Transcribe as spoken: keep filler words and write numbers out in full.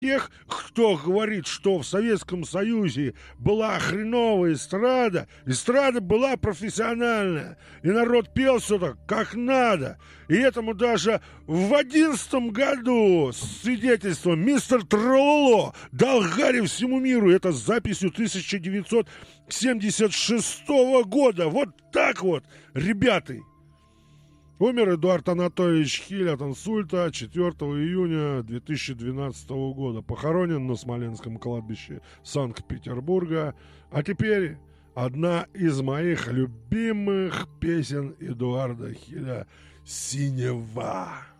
тех, кто говорит, что в Советском Союзе была хреновая эстрада, эстрада была профессиональная, и народ пел все так, как надо. И этому даже в одиннадцатом году свидетельство мистер Тролло дал Гарри всему миру. Это с записью тысяча девятьсот семьдесят шестого года. Вот так вот, ребята. Умер Эдуард Анатольевич Хиль от инсульта четвёртого июня две тысячи двенадцатого года. Похоронен на Смоленском кладбище Санкт-Петербурга. А теперь одна из моих любимых песен Эдуарда Хиля «Синева».